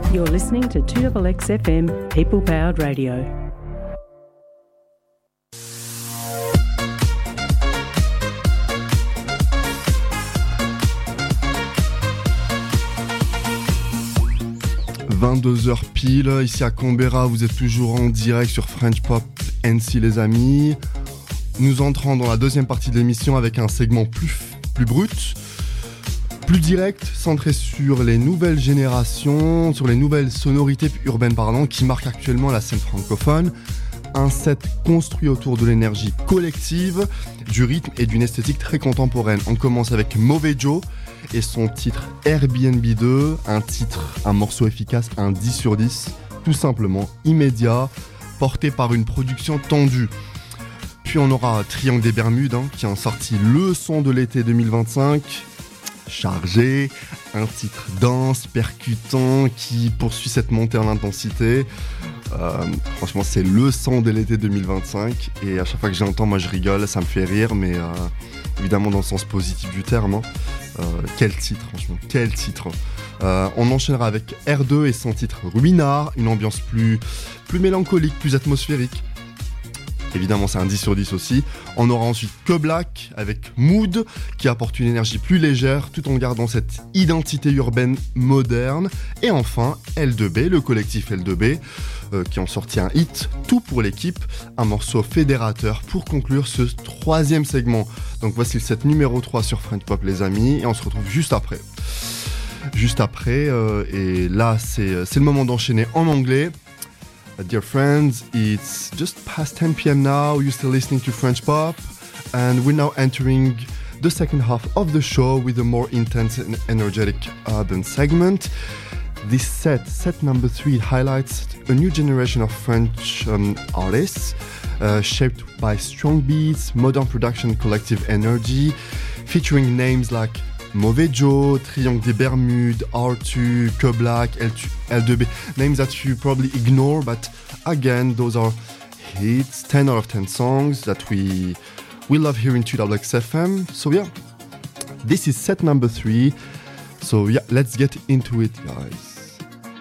You're listening to 2XXFM People Powered Radio. « 22h pile, ici à Canberra, vous êtes toujours en direct sur French Pop NC les amis. Nous entrons dans la deuxième partie de l'émission avec un segment plus brut, plus direct, centré sur les nouvelles générations, sur les nouvelles sonorités urbaines qui marquent actuellement la scène francophone. Un set construit autour de l'énergie collective, du rythme et d'une esthétique très contemporaine. On commence avec Mauvais Joe et son titre Airbnb 2, un morceau efficace, un 10 sur 10, tout simplement immédiat, porté par une production tendue. Puis on aura Triangle des Bermudes qui ont sorti le son de l'été 2025, chargé, un titre dense, percutant, qui poursuit cette montée en intensité. Franchement, c'est le son de l'été 2025 et à chaque fois que j'entends, moi je rigole, ça me fait rire, mais évidemment dans le sens positif du terme. Quel titre, franchement, quel titre. On enchaînera avec R2 et son titre Ruinard, une ambiance plus mélancolique, plus atmosphérique. Évidemment, c'est un 10 sur 10 aussi. On aura ensuite Que Black avec Mood, qui apporte une énergie plus légère, tout en gardant cette identité urbaine moderne. Et enfin, L2B, le collectif L2B, qui ont sorti un hit, Tout pour l'équipe, un morceau fédérateur pour conclure ce troisième segment. Donc voici le set numéro 3 sur French Pop, les amis, et on se retrouve juste après. Et là, c'est le moment d'enchaîner en anglais. Dear friends, it's just past 10 p.m. now, you're still listening to French Pop, and we're now entering the second half of the show with a more intense and energetic urban segment. This set number 3, highlights a new generation of French artists, shaped by strong beats, modern production, collective energy, featuring names like Mauvais Joe, Triangle des Bermudes, R2, Que Black, L2B, names that you probably ignore, but again, those are hits, 10 out of 10 songs that we love hearing 2XXFM. So yeah, this is set number 3. So yeah, let's get into it, guys.